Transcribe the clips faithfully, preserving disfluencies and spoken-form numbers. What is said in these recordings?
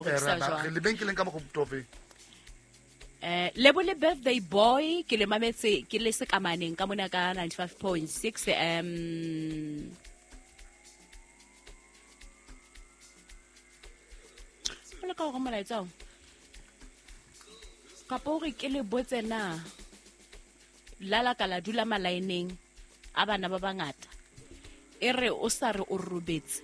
Re le benkeleng ka mo go tofe. Eh le bo le birthday boy ke le mametse ke le sekamaneng ka mona ka ninety-five point six um Ole ka go molaetsa ka pore ke le botse na lala kala dula malaeneng a bana ba bangata e re o sa re o rubetse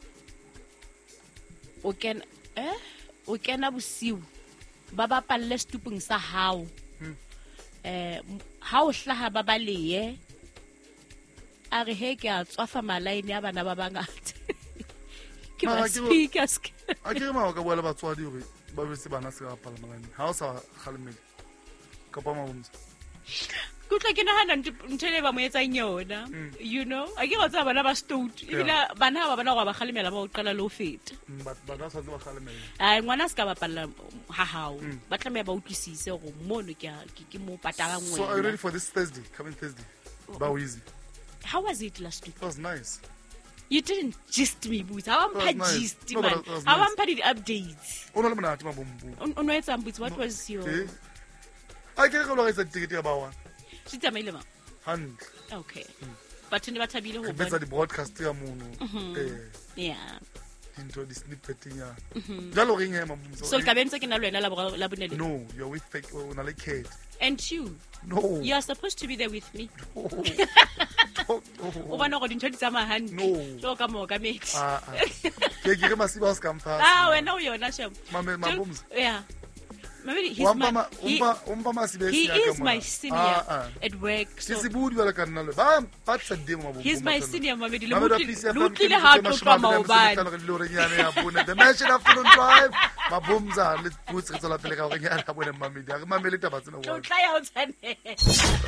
o ken eh o kena bosiu ba ba palle stupung sa hao eh ha o hlaha ba baleye a re he ke a tswafa malaene a bana ba bangata ke ba speakers a ke ma ka boela batswadi hore ba be se bana se ga pala malaene ha o sa khalemele ka pa mabomsa kutla ke nahana ntele ba mo etsang yona you know a ke gotsa bana ba stout ibila bana ba bana go ba khalemela ba o qala lo feta ba ba sa ba khalemela ai ngwana se ka ba palla ha hao ba tlameya ba utlwisise go mono ke ke mo patala ngwe. So are you ready for this Thursday, coming Thursday? Ba easy. How was it last week? It was nice. You didn't gist me, Boots. How am I gist, man? How am I the updates? O no le mona tima bombu. On no etsa Boots, what was your I ke go lo etsa ticket ya ba wa. Se tsamaile ma. Hand. Okay. But ne ba thabile ho bona. Betsa di broadcast ya mono. Eh. Yeah. Into the snippet ya. Jalo ring ya mabumso. So ka bentse ke na le wena la la bonele. No, you're with fake o na le kid. And you? No. You are supposed to be there with me. No. O bana go dintho di tsama hand. No. Lo ka mo ka meti. Ah ah. Ke ke masiba o scampa. Ah wena o yona shem. Mama mabumso. Yeah. Maybe he's my he, he is my senior ah, ah. at work. So he's my senior, Mama. Look at how to come over. The Mansion Afternoon Drive. Mabumza, let's put it on the